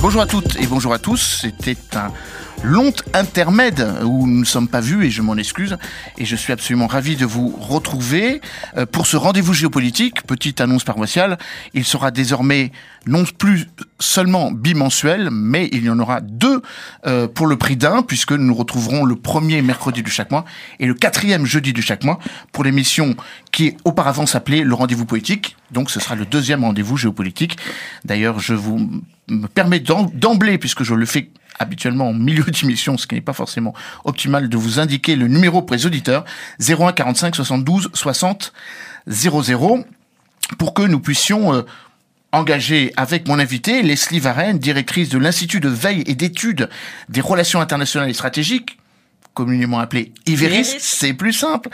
Bonjour à toutes et bonjour à tous. C'était un long intermède où nous ne sommes pas vus et je m'en excuse. Et je suis absolument ravi de vous retrouver pour ce rendez-vous géopolitique. Petite annonce paroissiale, il sera désormais non plus seulement bimensuel, mais il y en aura deux pour le prix d'un, puisque nous nous retrouverons le premier mercredi de chaque mois et le quatrième jeudi de chaque mois pour l'émission qui auparavant s'appelait Le Rendez-vous Politique. Donc ce sera le deuxième rendez-vous géopolitique. D'ailleurs, je me permets d'emblée, puisque je le fais habituellement en milieu d'émission, ce qui n'est pas forcément optimal, de vous indiquer le numéro pour les auditeurs, 01 45 72 60 00, pour que nous puissions engager avec mon invité, Leslie Varenne, directrice de l'Institut de veille et d'études des relations internationales et stratégiques, communément appelé Iveris, c'est plus simple,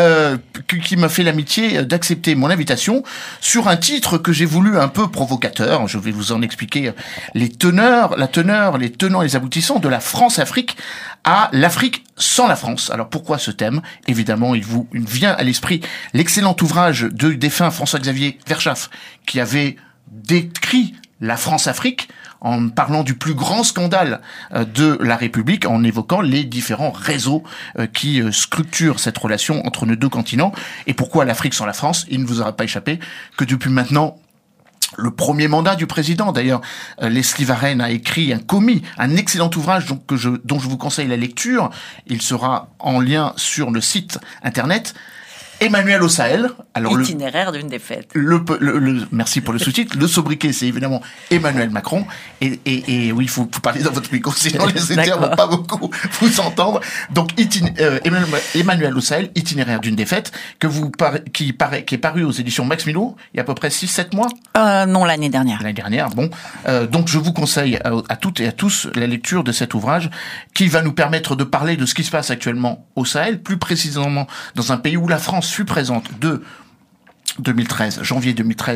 qui m'a fait l'amitié d'accepter mon invitation sur un titre que j'ai voulu un peu provocateur. Je vais vous en expliquer les tenants et les aboutissants de la France-Afrique à l'Afrique sans la France. Alors pourquoi ce thème ? Évidemment, il vous vient à l'esprit l'excellent ouvrage du défunt François-Xavier Verschaff, qui avait décrit la France-Afrique en parlant du plus grand scandale de la République, en évoquant les différents réseaux qui structurent cette relation entre nos deux continents. Et pourquoi l'Afrique sans la France ? Il ne vous aura pas échappé que depuis maintenant le premier mandat du président, d'ailleurs, Leslie Varenne a écrit un excellent ouvrage dont je vous conseille la lecture. Il sera en lien sur le site internet. Emmanuel au Sahel. Alors Itinéraire d'une défaite. Merci pour le sous-titre. Le sobriquet, c'est évidemment Emmanuel Macron. Et oui, il faut parler dans votre micro, sinon les auditeurs vont pas beaucoup vous entendre. Donc, Emmanuel au Sahel, Itinéraire d'une défaite, qui est paru aux éditions Max Milo il y a à peu près 6-7 mois. Non, l'année dernière. L'année dernière, bon. Donc, je vous conseille à toutes et à tous la lecture de cet ouvrage qui va nous permettre de parler de ce qui se passe actuellement au Sahel, plus précisément dans un pays où la France fut présente de janvier 2013